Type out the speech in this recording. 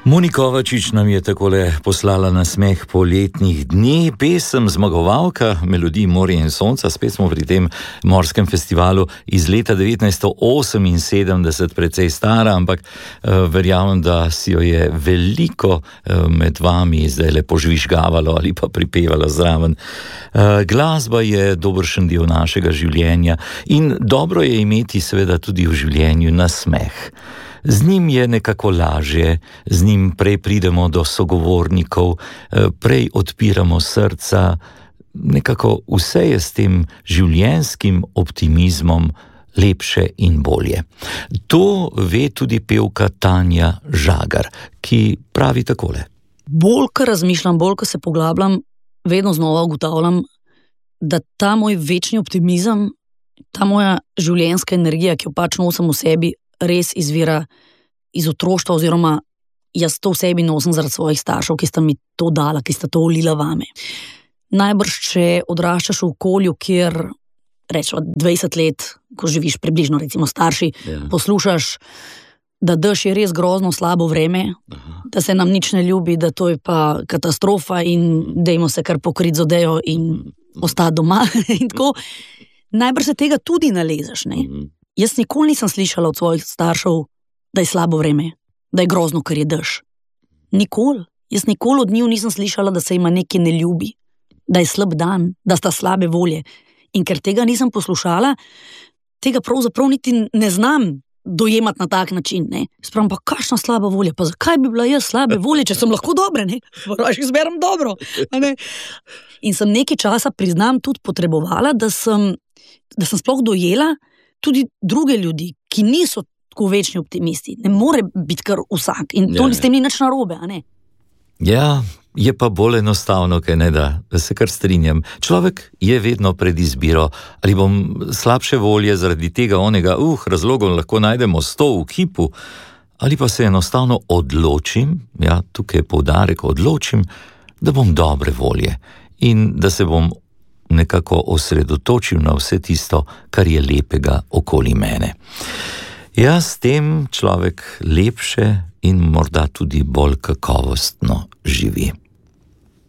Moni Kovačič nam je takole poslala na smeh poletnih dni, pesem zmagovalka melodij Morja in sonca, spet smo pri tem morskem festivalu iz leta 1978, precej stara, ampak verjamem, da si jo je veliko med vami zdaj le požvižgavalo ali pa pripevalo zraven. Glasba je dobršen del našega življenja in dobro je imeti seveda tudi v življenju nasmeh. Z njim je nekako lažje, z njim prej pridemo do sogovornikov, prej odpiramo srca, nekako vse je s tem življenjskim optimizmom lepše in bolje. To ve tudi pevka Tanja Žagar, ki pravi takole. Bolj, ko razmišljam, bolj, ko se poglabljam, vedno znova ugotavljam, da ta moj večni optimizem, ta moja življenjska energija, ki jo pač nosim v sebi, res izvira iz otroštva, oziroma jaz to v sebi nosim zaradi svojih staršev, ki sta mi to dala, ki sta to ulila vame. Najbrž, če odraščaš v okolju, kjer rečemo 20 let, ko živiš približno, recimo starši, poslušaš, da dež je res grozno slabo vreme, da se nam nič ne ljubi, da to je pa katastrofa in dajmo se kar pokriti z odejo in ostati doma in tako. Najbrž se tega tudi nalezeš, ne? Jaz nikoli nisem slišala od svojih staršev, da je slabo vreme, da je grozno, ker je dež. Nikoli. Jaz nikoli od njiju nisem slišala, da se ima nekaj ne ljubi, da je slab dan, da sta slabe volje. In ker tega nisem poslušala, tega pravzaprav niti ne znam dojemati na tak način, ne. Spravim, pa kakšna slaba volja, pa zakaj bi bila jaz slabe volje, če sem lahko dobre, ne. Praviš, izberem dobro, ne. In sem nekaj časa, priznam, tudi potrebovala, da sem sploh dojela tudi druge ljudi, ki niso tako večni optimisti. Ne more biti kar vsak. In to s tem ni nič narobe, a ne? Ja, je pa bolj enostavno, kaj ne da se kar strinjam. Človek je vedno pred izbiro, ali bom slabše volje zaradi tega onega, razlogov lahko najdemo 100 v kipu, ali pa se enostavno odločim, ja, tukaj je poudarek, odločim, da bom dobre volje in da se bom nekako osredotočil na vse tisto, kar je lepega okoli mene. Ja, s tem človek lepše in morda tudi bolj kakovostno živi.